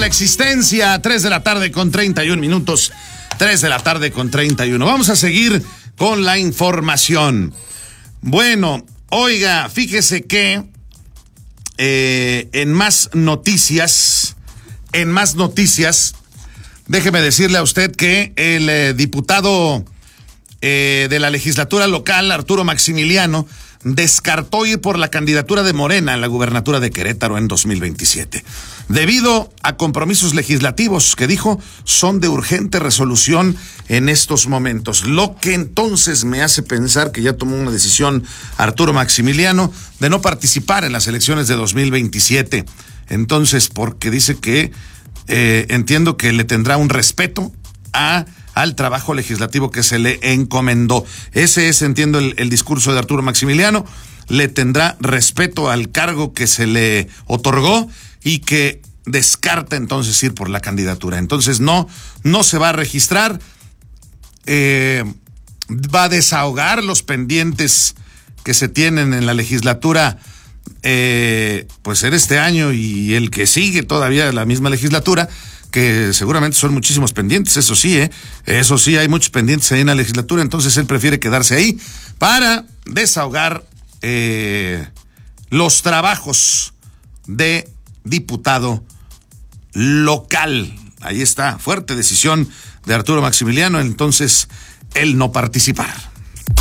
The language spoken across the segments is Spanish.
existencia. 3 de la tarde con 31 minutos. 3 de la tarde con 31. Vamos a seguir con la información. Bueno, oiga, fíjese que en más noticias, déjeme decirle a usted que el diputado de la legislatura local, Arturo Maximiliano, descartó ir por la candidatura de Morena en la gubernatura de Querétaro en 2027, debido a compromisos legislativos que dijo son de urgente resolución en estos momentos. Lo que entonces me hace pensar que ya tomó una decisión Arturo Maximiliano de no participar en las elecciones de 2027. Entonces, porque dice que entiendo que le tendrá un respeto al trabajo legislativo que se le encomendó. Ese es, entiendo, el discurso de Arturo Maximiliano. Le tendrá respeto al cargo que se le otorgó y que descarta entonces ir por la candidatura. Entonces no se va a registrar, va a desahogar los pendientes que se tienen en la legislatura, pues en este año y el que sigue todavía la misma legislatura, que seguramente son muchísimos pendientes, eso sí, hay muchos pendientes ahí en la legislatura. Entonces él prefiere quedarse ahí para desahogar los trabajos de diputado local. Ahí está, fuerte decisión de Arturo Maximiliano, entonces él no participar.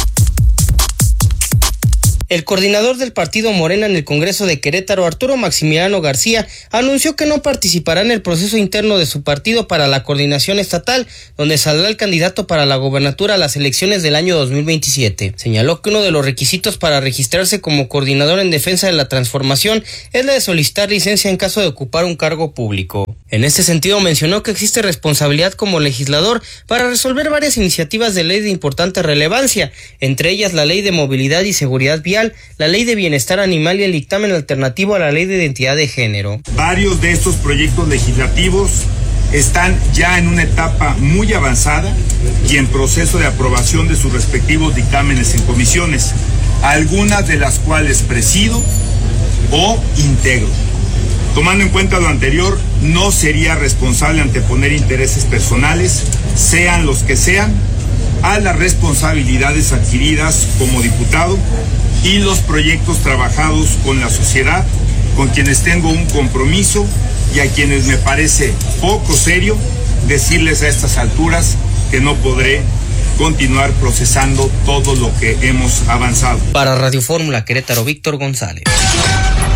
El coordinador del partido Morena en el Congreso de Querétaro, Arturo Maximiliano García, anunció que no participará en el proceso interno de su partido para la coordinación estatal, donde saldrá el candidato para la gobernatura a las elecciones del año 2027. Señaló que uno de los requisitos para registrarse como coordinador en defensa de la transformación es la de solicitar licencia en caso de ocupar un cargo público. En este sentido, mencionó que existe responsabilidad como legislador para resolver varias iniciativas de ley de importante relevancia, entre ellas la Ley de Movilidad y Seguridad Vial, la Ley de Bienestar Animal y el dictamen alternativo a la Ley de Identidad de Género. Varios de estos proyectos legislativos están ya en una etapa muy avanzada y en proceso de aprobación de sus respectivos dictámenes en comisiones, algunas de las cuales presido o integro. Tomando en cuenta lo anterior, no sería responsable anteponer intereses personales, sean los que sean, a las responsabilidades adquiridas como diputado y los proyectos trabajados con la sociedad, con quienes tengo un compromiso y a quienes me parece poco serio decirles a estas alturas que no podré continuar procesando todo lo que hemos avanzado. Para Radio Fórmula Querétaro, Víctor González.